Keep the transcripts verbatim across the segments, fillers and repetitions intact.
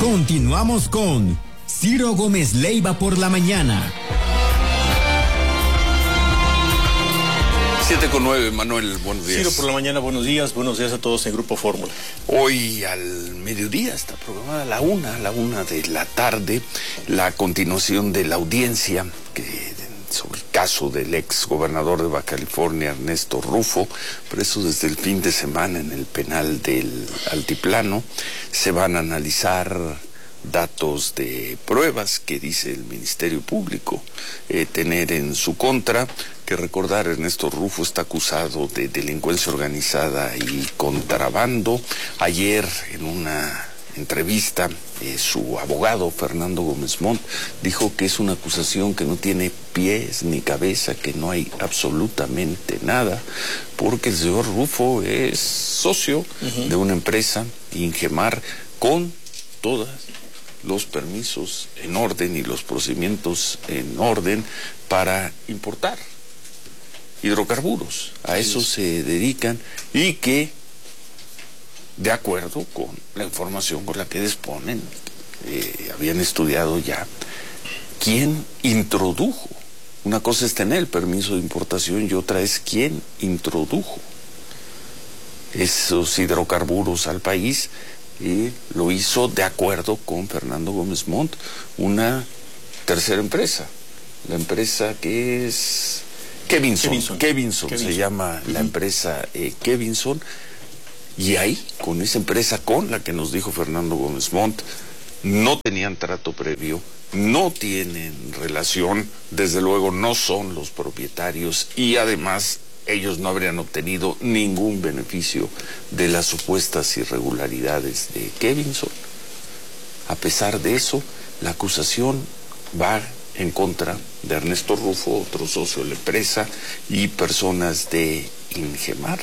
Continuamos con Ciro Gómez Leiva por la mañana. siete con nueve, Manuel, buenos días. Ciro por la mañana, buenos días, buenos días a todos en Grupo Fórmula. Hoy al mediodía está programada la una, la una de la tarde, la continuación de la audiencia que, sobre el caso del ex gobernador de Baja California, Ernesto Rufo, preso desde el fin de semana en el penal del Altiplano. Se van a analizar datos de pruebas que dice el Ministerio Público eh, tener en su contra. Que recordar, Ernesto Rufo está acusado de delincuencia organizada y contrabando. Ayer, en una entrevista, eh, su abogado, Fernando Gómez Montt, dijo que es una acusación que no tiene pies ni cabeza, que no hay absolutamente nada, porque el señor Rufo es socio uh-huh. de una empresa, Ingemar, con todas los permisos en orden y los procedimientos en orden para importar hidrocarburos. A eso se dedican, y que, de acuerdo con la información con la que disponen, eh, habían estudiado ya quién introdujo. Una cosa es tener el permiso de importación y otra es quién introdujo esos hidrocarburos al país, y lo hizo de acuerdo con Fernando Gómez Montt, una tercera empresa, la empresa que es Kevinson, Kevinson, Kevinson, Kevinson. Se llama la empresa eh, Kevinson, y ahí, con esa empresa con la que nos dijo Fernando Gómez Montt, no tenían trato previo, no tienen relación, desde luego no son los propietarios, y además ellos no habrían obtenido ningún beneficio de las supuestas irregularidades de Kevinson. A pesar de eso, la acusación va en contra de Ernesto Rufo, otro socio de la empresa, y personas de Ingemar.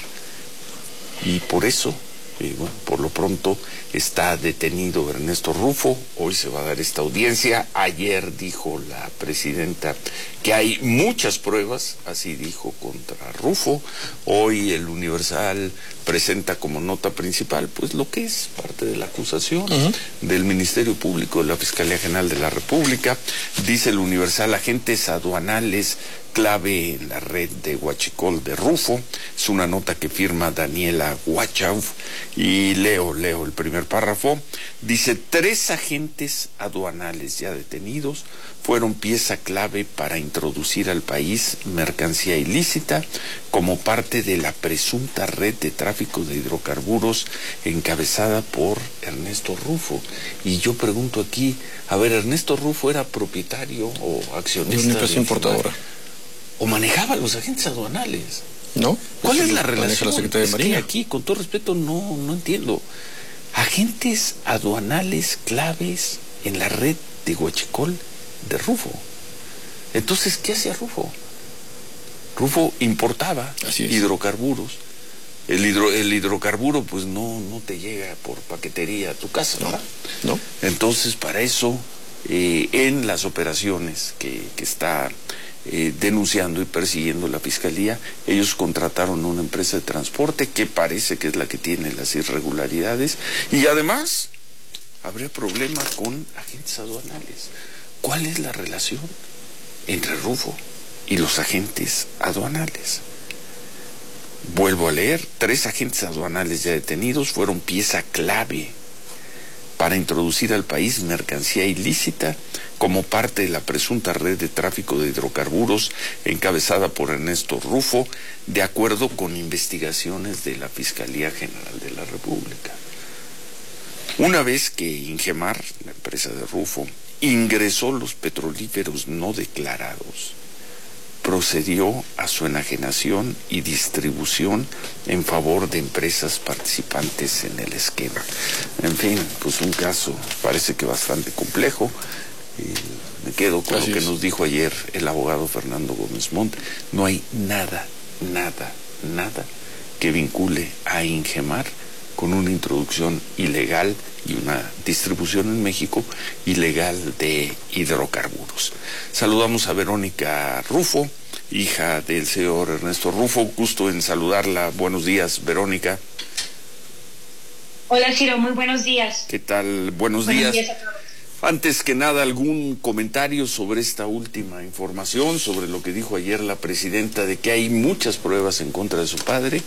Y por eso, eh, bueno, por lo pronto está detenido Ernesto Rufo. Hoy se va a dar esta audiencia. Ayer dijo la presidenta que hay muchas pruebas, así dijo, contra Rufo. Hoy el Universal presenta como nota principal pues lo que es parte de la acusación uh-huh. del Ministerio Público, de la Fiscalía General de la República. Dice el Universal: agentes aduanales clave en la red de huachicol de Rufo. Es una nota que firma Daniela Huachau, y leo, leo el primer párrafo. Dice: tres agentes aduanales ya detenidos fueron pieza clave para introducir al país mercancía ilícita como parte de la presunta red de tráfico de hidrocarburos encabezada por Ernesto Rufo. Y yo pregunto aquí, a ver, ¿Ernesto Rufo era propietario o accionista de una empresa importadora? ¿O manejaba los agentes aduanales? ¿No? ¿Cuál es la relación? La Secretaría de Marina. Es que aquí, con todo respeto, no, no entiendo. Agentes aduanales claves en la red de huachicol de Rufo. Entonces, ¿qué hacía Rufo? Rufo importaba hidrocarburos. El, hidro, el hidrocarburo pues no, no te llega por paquetería a tu casa, ¿verdad? No, no. Entonces, para eso, eh, en las operaciones que, que está eh, denunciando y persiguiendo la Fiscalía, ellos contrataron una empresa de transporte que parece que es la que tiene las irregularidades, y además habría problema con agentes aduanales. ¿Cuál es la relación entre Rufo y los agentes aduanales? Vuelvo a leer: tres agentes aduanales ya detenidos fueron pieza clave para introducir al país mercancía ilícita como parte de la presunta red de tráfico de hidrocarburos encabezada por Ernesto Rufo, de acuerdo con investigaciones de la Fiscalía General de la República. Una vez que Ingemar, la empresa de Rufo, ingresó los petrolíferos no declarados, procedió a su enajenación y distribución en favor de empresas participantes en el esquema. En fin, pues un caso parece que bastante complejo. Y me quedo con Así lo que es. nos dijo ayer el abogado Fernando Gómez Montt. No hay nada, nada, nada que vincule a Ingemar con una introducción ilegal y una distribución en México ilegal de hidrocarburos. Saludamos a Verónica Rufo, hija del señor Ernesto Rufo. Gusto en saludarla. Buenos días, Verónica. Hola, Ciro, muy buenos días. ¿Qué tal? Buenos, buenos días. días a todos. Antes que nada, ¿algún comentario sobre esta última información, sobre lo que dijo ayer la presidenta de que hay muchas pruebas en contra de su padre?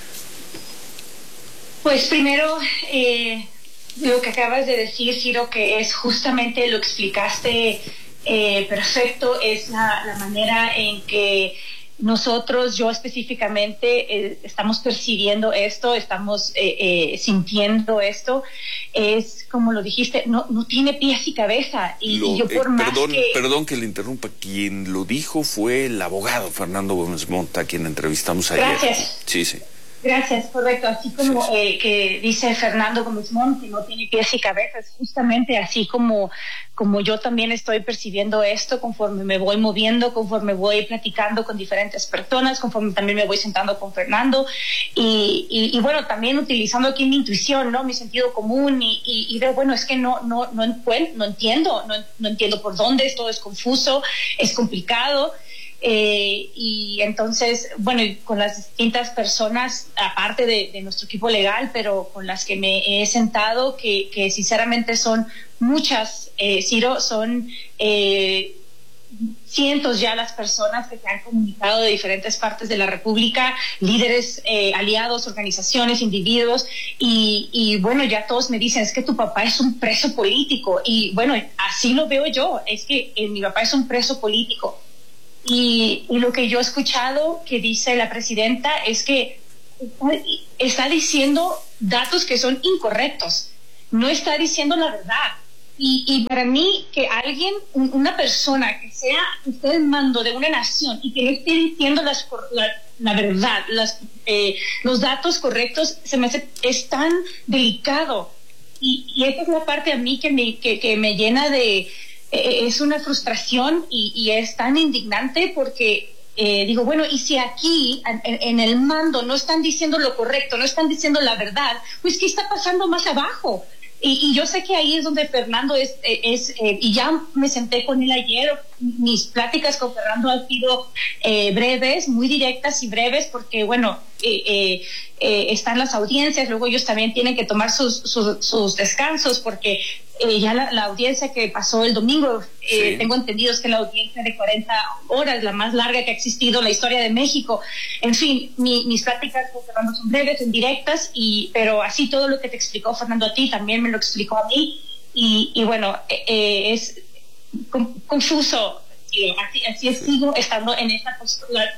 Pues primero, eh, lo que acabas de decir, Ciro, que es justamente lo que explicaste eh, perfecto, es la, la manera en que nosotros, yo específicamente, eh, estamos percibiendo esto, estamos eh, eh, sintiendo esto. Es como lo dijiste, no no tiene pies y cabeza. Y, Lo, y yo por eh, más perdón, que... Perdón que le interrumpa. Quien lo dijo fue el abogado Fernando Gómez Montt, a quien entrevistamos ayer. Gracias. Sí, sí. Gracias, correcto. Así como Sí, sí. Eh, que dice Fernando Gómez Montt, que no tiene pies y cabezas, justamente así como, como yo también estoy percibiendo esto conforme me voy moviendo, conforme voy platicando con diferentes personas, conforme también me voy sentando con Fernando y, y, y bueno, también utilizando aquí mi intuición, ¿no? Mi sentido común y, y, y veo, bueno, es que no, no, no, encuent- no entiendo, no, no entiendo por dónde, esto es confuso, es complicado. Eh, y entonces, bueno, y con las distintas personas, aparte de, de nuestro equipo legal, pero con las que me he sentado, que, que sinceramente son muchas, eh, Ciro, son eh, cientos ya las personas que se han comunicado de diferentes partes de la República, líderes, eh, aliados, organizaciones, individuos, y, y bueno, ya todos me dicen, es que tu papá es un preso político, y bueno, así lo veo yo, es que eh, mi papá es un preso político. Y, y lo que yo he escuchado que dice la presidenta es que está diciendo datos que son incorrectos, no está diciendo la verdad. Y, y para mí, que alguien, una persona que sea esté en mando de una nación y que no esté diciendo las, la, la verdad, las, eh, los datos correctos, se me hace, es tan delicado. Y, y esa es la parte a mí que me, que, que me llena de... Eh, es una frustración y, y es tan indignante porque eh, digo, bueno, y si aquí en, en el mando no están diciendo lo correcto, no están diciendo la verdad, pues ¿qué está pasando más abajo? Y, y yo sé que ahí es donde Fernando es, es eh, y ya me senté con él ayer, mis pláticas con Fernando han sido eh, breves, muy directas y breves, porque bueno, eh, eh, eh, están las audiencias, luego ellos también tienen que tomar sus, sus, sus descansos, porque eh, ya la, la audiencia que pasó el domingo, eh, sí. Tengo entendido es que la audiencia de cuarenta horas, la más larga que ha existido en la historia de México. En fin, mi, mis pláticas con Fernando son breves, son directas, y, pero así todo lo que te explicó Fernando a ti, también me lo explicó a mí, y, y bueno, eh, es confuso, sí, así, así sí. Sigo estando en esta postura